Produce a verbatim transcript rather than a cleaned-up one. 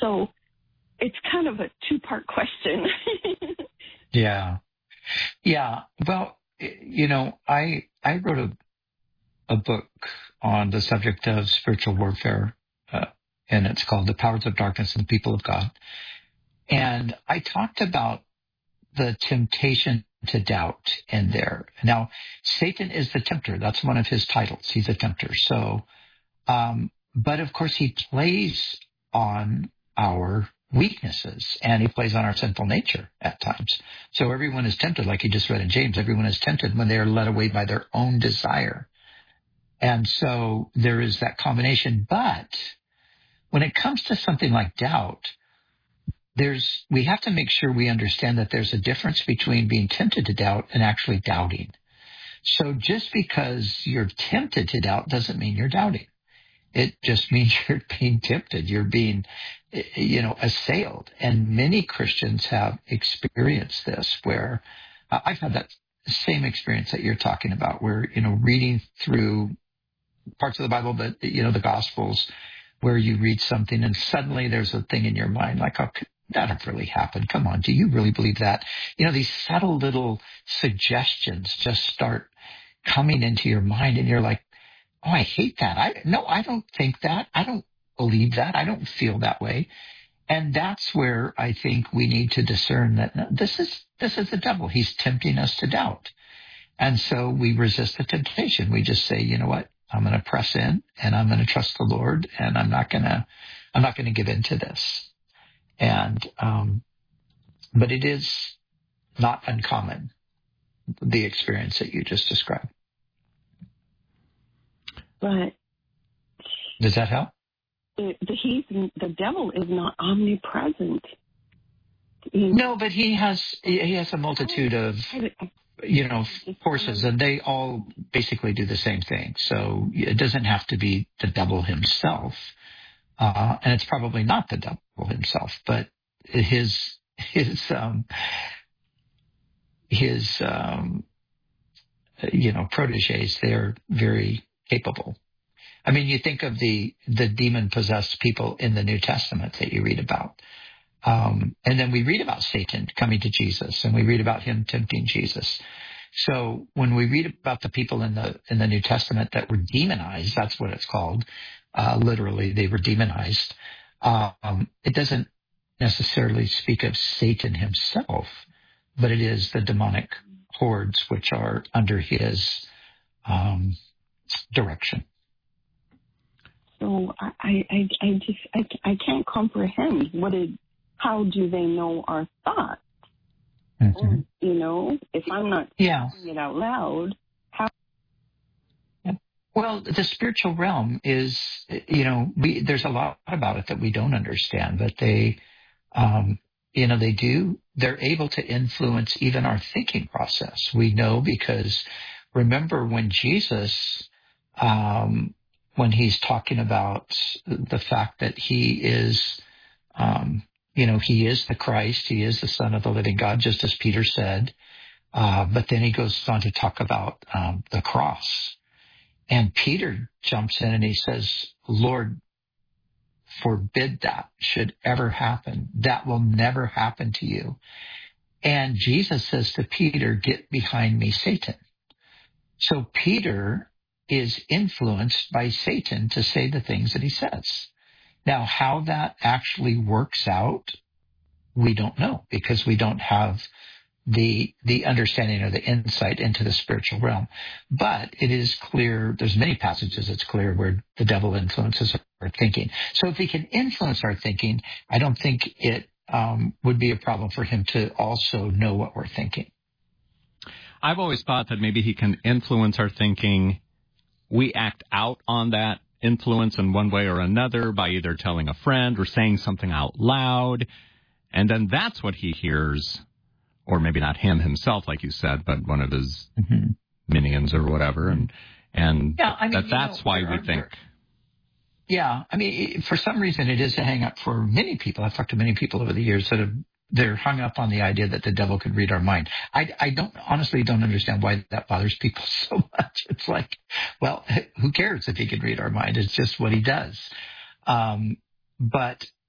So it's kind of a two-part question. Yeah. Yeah. Well, you know, I I wrote a a book on the subject of spiritual warfare, uh, and it's called The Powers of Darkness and the People of God. And I talked about the temptation to doubt in there. Now, Satan is the tempter. That's one of his titles. He's a tempter. So, um, but of course, he plays on our weaknesses and he plays on our sinful nature at times. So everyone is tempted, like you just read in James, everyone is tempted when they are led away by their own desire. And so there is that combination. But when it comes to something like doubt, there's, we have to make sure we understand that there's a difference between being tempted to doubt and actually doubting. So just because you're tempted to doubt doesn't mean you're doubting. It just means you're being tempted. You're being, you know, assailed. And many Christians have experienced this where uh, I've had that same experience that you're talking about where, you know, reading through parts of the Bible, but, you know, the Gospels where you read something and suddenly there's a thing in your mind like, oh, could that have really happened? Come on. Do you really believe that? You know, these subtle little suggestions just start coming into your mind and you're like, oh, I hate that. I no, I don't think that. I don't believe that. I don't feel that way. And that's where I think we need to discern that no, this is this is the devil. He's tempting us to doubt. And so we resist the temptation. We just say, you know what? I'm going to press in and I'm going to trust the Lord and I'm not going to I'm not going to give in to this. And um but it is not uncommon, the experience that you just described. But does that help? The, the, he's, the devil is not omnipresent. He, no, but he has he has a multitude of, you know, forces, and they all basically do the same thing. So it doesn't have to be the devil himself, uh, and it's probably not the devil himself, but his his um, his um, you know proteges. They're very capable. I mean, you think of the the demon-possessed people in the New Testament that you read about. Um, and then we read about Satan coming to Jesus, and we read about him tempting Jesus. So when we read about the people in the in the New Testament that were demonized, that's what it's called. Uh, literally, they were demonized. Um, it doesn't necessarily speak of Satan himself, but it is the demonic hordes which are under his um, direction. So I, I, I just I, I can't comprehend what it. How do they know our thoughts? Mm-hmm. You know, if I'm not yeah. saying it out loud, how? Yeah. Well, the spiritual realm is, you know, we there's a lot about it that we don't understand, but they, um, you know, they do. They're able to influence even our thinking process. We know because remember when Jesus, um, when he's talking about the fact that he is. Um, You know, he is the Christ. He is the Son of the living God, just as Peter said. Uh, but then he goes on to talk about um, the cross. And Peter jumps in and he says, Lord, forbid that should ever happen. That will never happen to you. And Jesus says to Peter, get behind me, Satan. So Peter is influenced by Satan to say the things that he says. Now, how that actually works out, we don't know because we don't have the the understanding or the insight into the spiritual realm. But it is clear, there's many passages it's clear where the devil influences our thinking. So if he can influence our thinking, I don't think it um, would be a problem for him to also know what we're thinking. I've always thought that maybe he can influence our thinking. We act out on that influence in one way or another by either telling a friend or saying something out loud. And then that's what he hears, or maybe not him himself, like you said, but one of his mm-hmm. minions or whatever. And and yeah, I mean, that, that's know, why we are, think. Yeah, I mean, for some reason it is a hang up for many people. I've talked to many people over the years that have, they're hung up on the idea that the devil could read our mind. I, I don't honestly don't understand why that bothers people so much. It's like, well, who cares if he can read our mind? It's just what he does. Um, but